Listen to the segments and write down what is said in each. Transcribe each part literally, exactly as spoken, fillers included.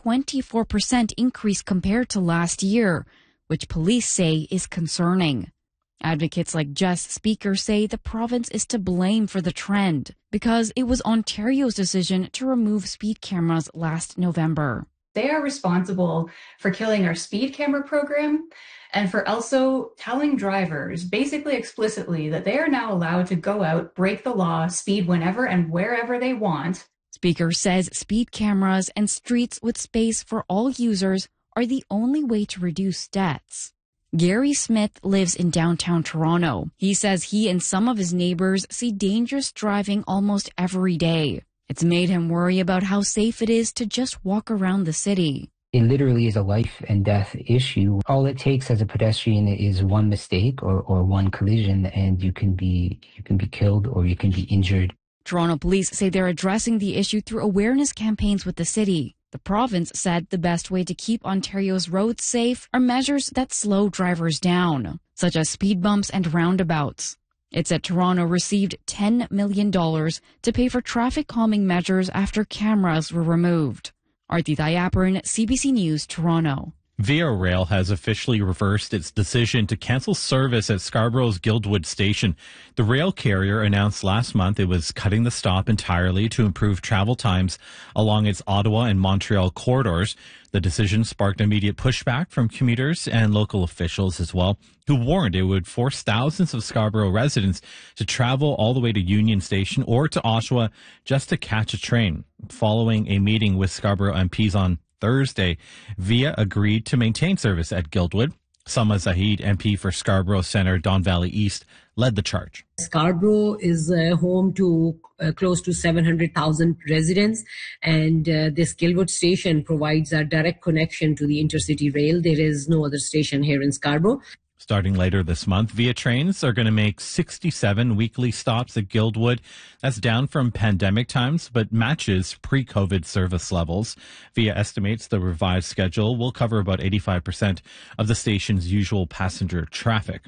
twenty-four percent increase compared to last year, which police say is concerning. Advocates like Jess Speaker say the province is to blame for the trend because it was Ontario's decision to remove speed cameras last November. They are responsible for killing our speed camera program and for also telling drivers, basically explicitly, that they are now allowed to go out, break the law, speed whenever and wherever they want. Speaker says speed cameras and streets with space for all users are the only way to reduce deaths. Gary Smith lives in downtown Toronto. He says he and some of his neighbors see dangerous driving almost every day. It's made him worry about how safe it is to just walk around the city. It literally is a life and death issue. All it takes as a pedestrian is one mistake or, or one collision, and you can be you can be killed or you can be injured. Toronto police say they're addressing the issue through awareness campaigns with the city. The province said the best way to keep Ontario's roads safe are measures that slow drivers down, such as speed bumps and roundabouts. It said Toronto received ten million dollars to pay for traffic calming measures after cameras were removed. Arti Dayaparan, C B C News, Toronto. Via Rail has officially reversed its decision to cancel service at Scarborough's Guildwood station. The rail carrier announced last month it was cutting the stop entirely to improve travel times along its Ottawa and Montreal corridors. The decision sparked immediate pushback from commuters and local officials as well, who warned it would force thousands of Scarborough residents to travel all the way to Union Station or to Oshawa just to catch a train. Following a meeting with Scarborough M Ps on Thursday, Via agreed to maintain service at Guildwood. Sama Zahid, M P for Scarborough Centre, Don Valley East, led the charge. Scarborough is uh, home to uh, close to seven hundred thousand residents, and uh, this Guildwood station provides a direct connection to the intercity rail. There is no other station here in Scarborough. Starting later this month, Via trains are going to make sixty-seven weekly stops at Guildwood. That's down from pandemic times, but matches pre-COVID service levels. Via estimates the revised schedule will cover about eighty-five percent of the station's usual passenger traffic.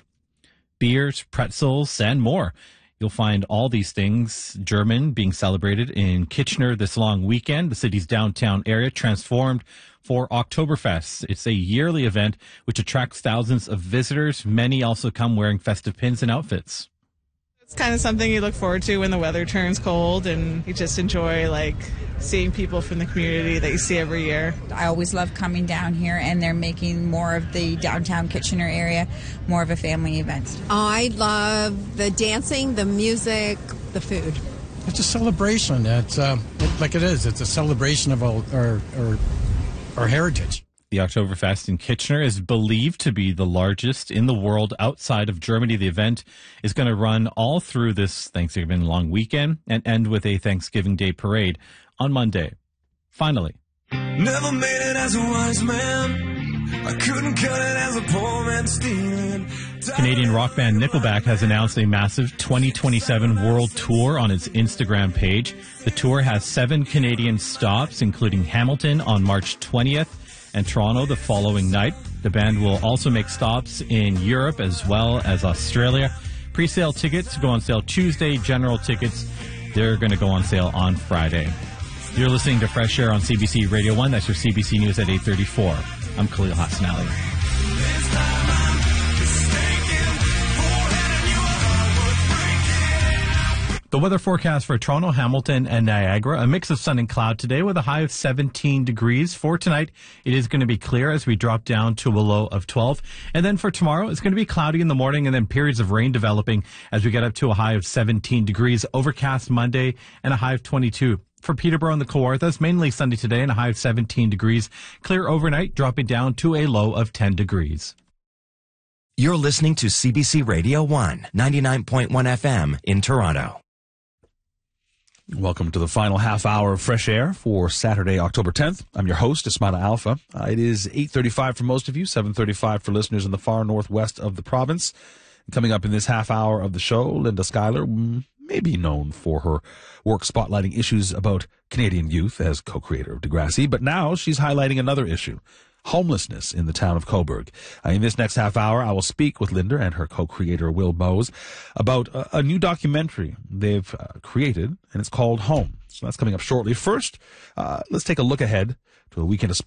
Beers, pretzels, and more. You'll find all these things German being celebrated in Kitchener this long weekend. The city's downtown area transformed for Oktoberfest. It's a yearly event which attracts thousands of visitors. Many also come wearing festive pins and outfits. It's kind of something you look forward to when the weather turns cold, and you just enjoy like seeing people from the community that you see every year. I always love coming down here, and they're making more of the downtown Kitchener area more of a family event. I love the dancing, the music, the food. It's a celebration. It's uh, it, like it is. It's a celebration of our our, our, our heritage. The Oktoberfest in Kitchener is believed to be the largest in the world outside of Germany. The event is going to run all through this Thanksgiving long weekend and end with a Thanksgiving Day parade on Monday. Finally. Never made it as a wise man. I couldn't cut it as a poor man stealing. Canadian rock band Nickelback has announced a massive twenty twenty-seven world tour on its Instagram page. The tour has seven Canadian stops, including Hamilton on March twentieth. And Toronto the following night. The band will also make stops in Europe as well as Australia. Pre-sale tickets go on sale Tuesday. General tickets, they're going to go on sale on Friday. You're listening to Fresh Air on C B C Radio one. That's your C B C News at eight thirty-four. I'm Khalil Hassan Ali. The weather forecast for Toronto, Hamilton, and Niagara, a mix of sun and cloud today with a high of seventeen degrees. For tonight, it is going to be clear as we drop down to a low of twelve. And then for tomorrow, it's going to be cloudy in the morning and then periods of rain developing as we get up to a high of seventeen degrees. Overcast Monday and a high of twenty-two. For Peterborough and the Kawarthas, mainly sunny today and a high of seventeen degrees. Clear overnight, dropping down to a low of ten degrees. You're listening to C B C Radio one, ninety-nine point one F M in Toronto. Welcome to the final half hour of Fresh Air for Saturday, October tenth. I'm your host, Ismaila Alpha. Uh, it is eight thirty-five for most of you, seven thirty-five for listeners in the far northwest of the province. Coming up in this half hour of the show, Linda Schuyler may be known for her work spotlighting issues about Canadian youth as co-creator of Degrassi, but now she's highlighting another issue. Homelessness in the town of Cobourg. Uh, in this next half hour, I will speak with Linda and her co-creator, Will Mose, about a, a new documentary they've uh, created, and it's called Home. So that's coming up shortly. First, uh, let's take a look ahead to the weekend of sports.